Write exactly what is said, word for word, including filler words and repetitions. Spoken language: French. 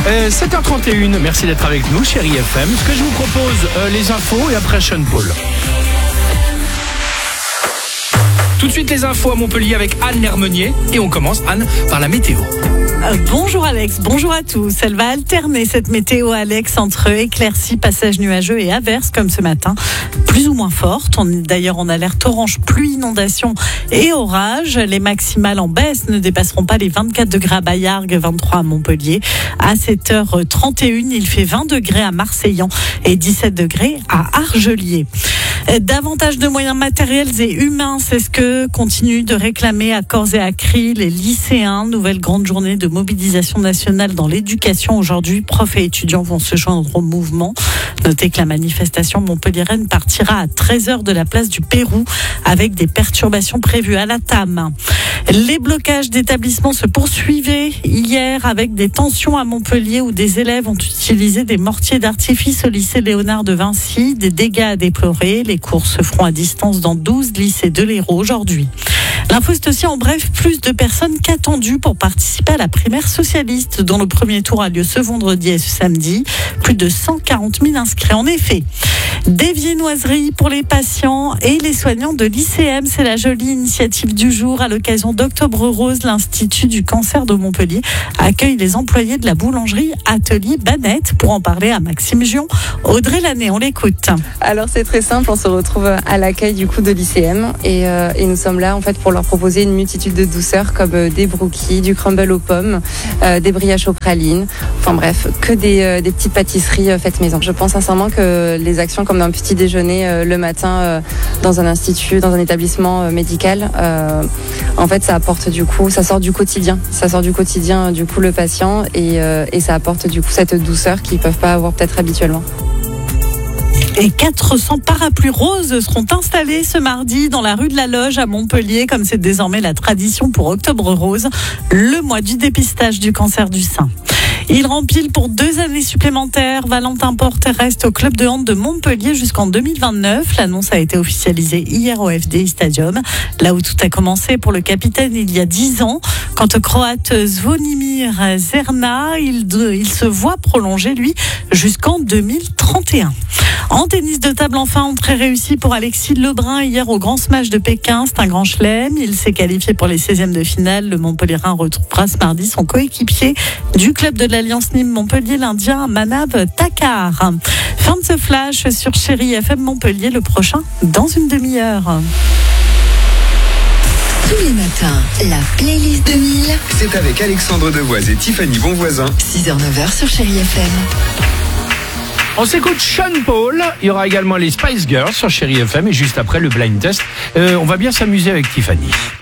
Euh, sept heures trente et une, merci d'être avec nous, chérie F M. Ce que je vous propose, euh, les infos et après Sean Paul. Tout de suite les infos à Montpellier avec Anne Lermenier. Et on commence, Anne, par la météo. Euh, bonjour Alex, bonjour à tous. Elle va alterner cette météo, Alex, entre éclaircies, passages nuageux et averses comme ce matin, plus ou moins fortes. On est d'ailleurs en alerte orange, pluie, inondation et orage. Les maximales en baisse ne dépasseront pas les vingt-quatre degrés à Baillargues, vingt-trois à Montpellier. À sept heures trente et une, il fait vingt degrés à Marseillan et dix-sept degrés à Argelier. Davantage de moyens matériels et humains, c'est ce que continuent de réclamer à corps et à cri les lycéens. Nouvelle grande journée de mobilisation nationale dans l'éducation. Aujourd'hui, profs et étudiants vont se joindre au mouvement. Notez que la manifestation montpelliéraine partira à treize heures de la place du Pérou avec des perturbations prévues à la T A M. Les blocages d'établissements se poursuivaient hier avec des tensions à Montpellier où des élèves ont utilisé des mortiers d'artifice au lycée Léonard de Vinci. Des dégâts à déplorer. Les cours se feront à distance dans douze lycées de l'Hérault aujourd'hui. L'info, c'est aussi en bref plus de personnes qu'attendues pour participer à la primaire socialiste dont le premier tour a lieu ce vendredi et ce samedi. Plus de cent quarante mille inscrits en effet. Des viennoiseries pour les patients et les soignants de l'I C M. C'est la jolie initiative du jour. À l'occasion d'Octobre Rose, l'Institut du cancer de Montpellier accueille les employés de la boulangerie Atelier Banette. Pour en parler à Maxime Gion, Audrey Lanné, on l'écoute. Alors c'est très simple, on se retrouve à l'accueil du coup de l'I C M et, euh, et nous sommes là en fait pour leur proposer une multitude de douceurs comme euh, des brookies, du crumble aux pommes, euh, des brioches aux pralines, enfin bref, que des, euh, des petites pâtisseries euh, faites maison. Je pense sincèrement que les actions comme d'un petit déjeuner euh, le matin euh, dans un institut, dans un établissement euh, médical, euh, en fait ça apporte du coup, ça sort du quotidien, ça sort du quotidien du coup le patient et, euh, et ça apporte du coup cette douceur qu'ils peuvent pas avoir peut-être habituellement. Et quatre cents parapluies roses seront installés ce mardi dans la rue de la Loge à Montpellier, comme c'est désormais la tradition pour Octobre Rose, le mois du dépistage du cancer du sein. Il rempile pour deux années supplémentaires. Valentin Porte reste au club de hand de Montpellier jusqu'en deux mille vingt-neuf. L'annonce a été officialisée hier au F D I Stadium, là où tout a commencé pour le capitaine il y a dix ans. Quant au Croate Zvonimir Zerna, il, il se voit prolonger, lui, jusqu'en deux mille trente et un. En tennis de table, enfin, entrée réussie pour Alexis Lebrun hier au Grand Smash de Pékin. C'est un grand chelem. Il s'est qualifié pour les seizièmes de finale. Le Montpellierin retrouvera ce mardi son coéquipier du club de l'Alliance Nîmes Montpellier, l'Indien Manav Thakar. Fin de ce flash sur Chérie F M Montpellier. Le prochain dans une demi-heure. Tous les matins, la playlist deux mille. C'est avec Alexandre Devoise et Tiffany Bonvoisin. six heures neuf heures sur Chérie F M. On s'écoute Sean Paul. Il y aura également les Spice Girls sur Chérie F M et juste après le blind test. Euh, on va bien s'amuser avec Tiffany.